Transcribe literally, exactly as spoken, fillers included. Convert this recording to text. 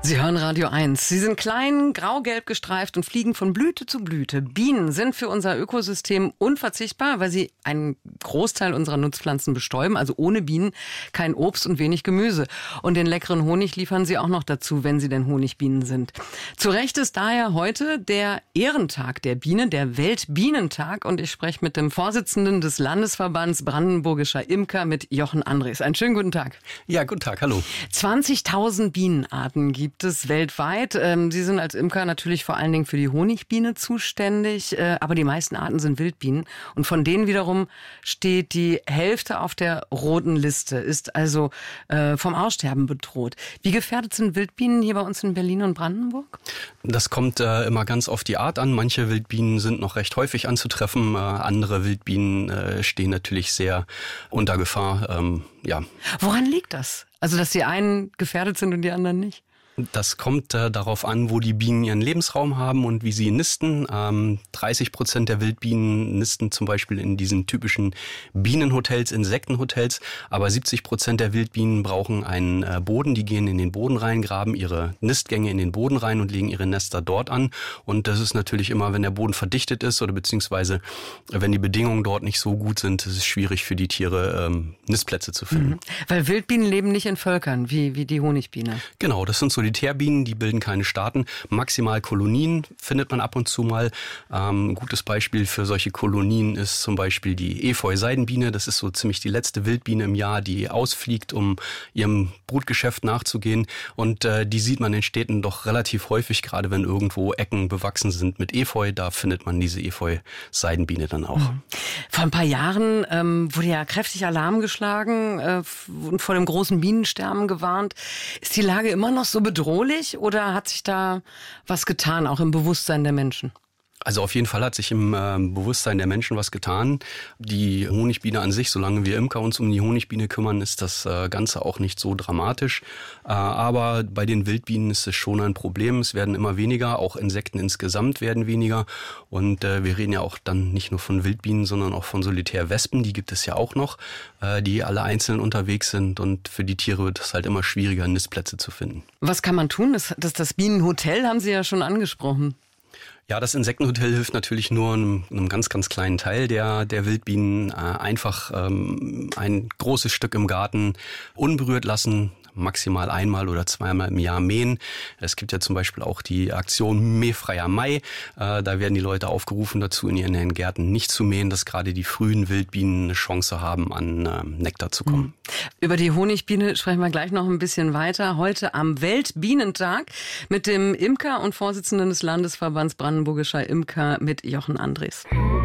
Sie hören Radio eins. Sie sind klein, grau-gelb gestreift und fliegen von Blüte zu Blüte. Bienen sind für unser Ökosystem unverzichtbar, weil sie einen Großteil unserer Nutzpflanzen bestäuben. Also ohne Bienen kein Obst und wenig Gemüse. Und den leckeren Honig liefern sie auch noch dazu, wenn sie denn Honigbienen sind. Zu Recht ist daher heute der Ehrentag der Biene, der Weltbienentag. Und ich spreche mit dem Vorsitzenden des Landesverbands Brandenburgischer Imker, mit Jochen Andres. Einen schönen guten Tag. Ja, guten Tag, hallo. zwanzigtausend Bienenarten gibt es weltweit. Sie sind als Imker natürlich vor allen Dingen für die Honigbiene zuständig, aber die meisten Arten sind Wildbienen. Und von denen wiederum steht die Hälfte auf der roten Liste, ist also vom Aussterben bedroht. Wie gefährdet sind Wildbienen hier bei uns in Berlin und Brandenburg? Das kommt äh, immer ganz auf die Art an. Manche Wildbienen sind noch recht häufig anzutreffen. Äh, andere Wildbienen äh, stehen natürlich sehr unter Gefahr. Ähm, ja. Woran liegt das? Also, dass die einen gefährdet sind und die anderen nicht? Das kommt äh, darauf an, wo die Bienen ihren Lebensraum haben und wie sie nisten. Ähm, dreißig Prozent der Wildbienen nisten zum Beispiel in diesen typischen Bienenhotels, Insektenhotels. Aber siebzig Prozent der Wildbienen brauchen einen äh, Boden. Die gehen in den Boden rein, graben ihre Nistgänge in den Boden rein und legen ihre Nester dort an. Und das ist natürlich immer, wenn der Boden verdichtet ist oder beziehungsweise wenn die Bedingungen dort nicht so gut sind, ist es schwierig für die Tiere, ähm, Nistplätze zu finden. Mhm. Weil Wildbienen leben nicht in Völkern, wie, wie die Honigbiene. Genau, das sind so die Solitärbienen, die bilden keine Staaten. Maximal Kolonien findet man ab und zu mal. Ähm, ein gutes Beispiel für solche Kolonien ist zum Beispiel die Efeu-Seidenbiene. Das ist so ziemlich die letzte Wildbiene im Jahr, die ausfliegt, um ihrem Brutgeschäft nachzugehen. Und äh, die sieht man in Städten doch relativ häufig, gerade wenn irgendwo Ecken bewachsen sind mit Efeu. Da findet man diese Efeu-Seidenbiene dann auch. Mhm. Vor ein paar Jahren ähm, wurde ja kräftig Alarm geschlagen äh, und vor dem großen Bienensterben gewarnt. Ist die Lage immer noch so bedrohlich? Bedrohlich oder hat sich da was getan, auch im Bewusstsein der Menschen? Also auf jeden Fall hat sich im äh, Bewusstsein der Menschen was getan. Die Honigbiene an sich, solange wir Imker uns um die Honigbiene kümmern, ist das äh, Ganze auch nicht so dramatisch. Äh, aber bei den Wildbienen ist es schon ein Problem. Es werden immer weniger, auch Insekten insgesamt werden weniger. Und äh, wir reden ja auch dann nicht nur von Wildbienen, sondern auch von Solitärwespen. Die gibt es ja auch noch, äh, die alle einzeln unterwegs sind. Und für die Tiere wird es halt immer schwieriger, Nistplätze zu finden. Was kann man tun? Das, das, das Bienenhotel haben Sie ja schon angesprochen. Ja, das Insektenhotel hilft natürlich nur einem, einem ganz, ganz kleinen Teil der, der Wildbienen. Äh, einfach ähm, ein großes Stück im Garten unberührt lassen, maximal einmal oder zweimal im Jahr mähen. Es gibt ja zum Beispiel auch die Aktion Mähfreier Mai. Äh, da werden die Leute aufgerufen dazu, in ihren Gärten nicht zu mähen, dass gerade die frühen Wildbienen eine Chance haben, an äh, Nektar zu kommen. Über die Honigbiene sprechen wir gleich noch ein bisschen weiter. Heute am Weltbienentag mit dem Imker und Vorsitzenden des Landesverbands Brandenburgischer Imker, mit Jochen Andres.